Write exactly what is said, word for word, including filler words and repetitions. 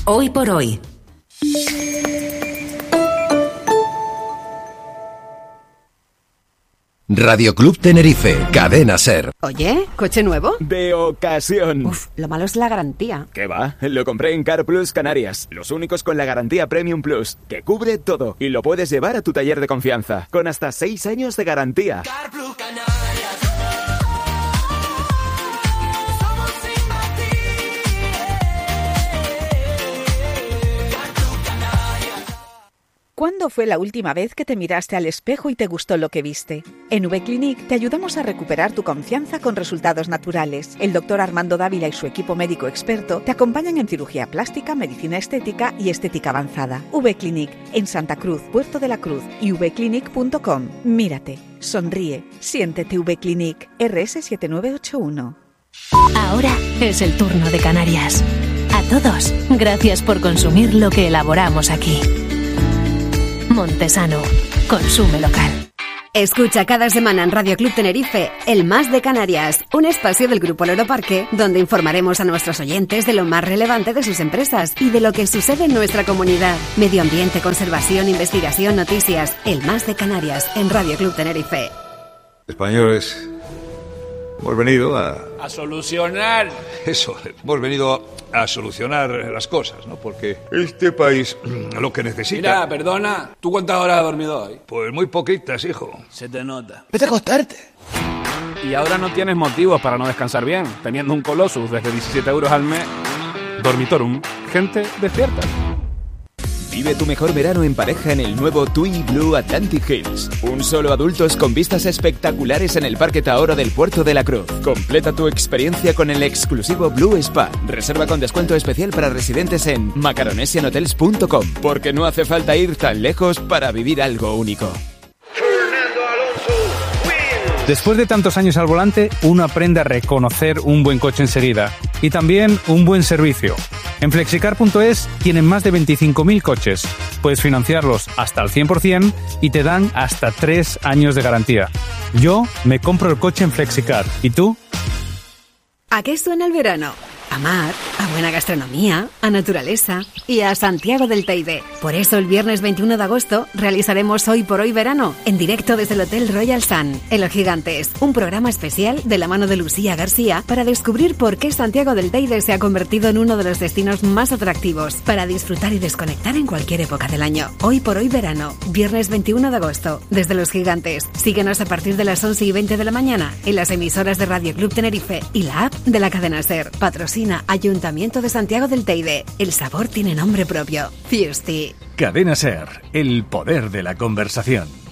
Hoy por hoy. Radio Club Tenerife, Cadena Ser. Oye, ¿coche nuevo? De ocasión. Uf, lo malo es la garantía. ¿Qué va? Lo compré en Car Plus Canarias, los únicos con la garantía Premium Plus, que cubre todo y lo puedes llevar a tu taller de confianza, con hasta seis años de garantía. Car Plus Canarias. ¿Cuándo fue la última vez que te miraste al espejo y te gustó lo que viste? En V-Clinic te ayudamos a recuperar tu confianza con resultados naturales. El doctor Armando Dávila y su equipo médico experto te acompañan en cirugía plástica, medicina estética y estética avanzada. V-Clinic, en Santa Cruz, Puerto de la Cruz y v clinic punto com. Mírate, sonríe, siéntete V-Clinic. R S siete nueve ocho uno. Ahora es el turno de Canarias. A todos, gracias por consumir lo que elaboramos aquí. Montesano, consume local. Escucha cada semana en Radio Club Tenerife El Más de Canarias, un espacio del Grupo Loro Parque donde informaremos a nuestros oyentes de lo más relevante de sus empresas y de lo que sucede en nuestra comunidad. Medio ambiente, conservación, investigación, noticias. El Más de Canarias en Radio Club Tenerife. Españoles, hemos venido a... A solucionar. Eso, hemos venido a solucionar las cosas, ¿no? Porque este país lo que necesita... Mira, perdona, ¿tú cuántas horas has dormido hoy? Pues muy poquitas, hijo. Se te nota. Vete a acostarte. Y ahora no tienes motivos para no descansar bien, teniendo un Colossus desde diecisiete euros al mes. Dormitorum, gente despierta. Vive tu mejor verano en pareja en el nuevo TUI Blue Atlantic Hills. Un solo adultos con vistas espectaculares en el Parque Tahora del Puerto de la Cruz. Completa tu experiencia con el exclusivo Blue Spa. Reserva con descuento especial para residentes en macaronesian hotels punto com, porque no hace falta ir tan lejos para vivir algo único. Después de tantos años al volante, uno aprende a reconocer un buen coche enseguida y también un buen servicio. En flexicar punto es tienen más de veinticinco mil coches. Puedes financiarlos hasta el cien por ciento y te dan hasta tres años de garantía. Yo me compro el coche en Flexicar. ¿Y tú? ¿A qué suena el verano? A mar, a buena gastronomía, a naturaleza y a Santiago del Teide. Por eso el viernes veintiuno de agosto realizaremos Hoy por Hoy Verano en directo desde el Hotel Royal Sun, en Los Gigantes. Un programa especial de la mano de Lucía García para descubrir por qué Santiago del Teide se ha convertido en uno de los destinos más atractivos para disfrutar y desconectar en cualquier época del año. Hoy por Hoy Verano, viernes veintiuno de agosto, desde Los Gigantes. Síguenos a partir de las once y veinte de la mañana en las emisoras de Radio Club Tenerife y la app de la cadena SER. Patrocina Ayuntamiento de Santiago del Teide. El sabor tiene nombre propio. Fiesti. Cadena SER, el poder de la conversación.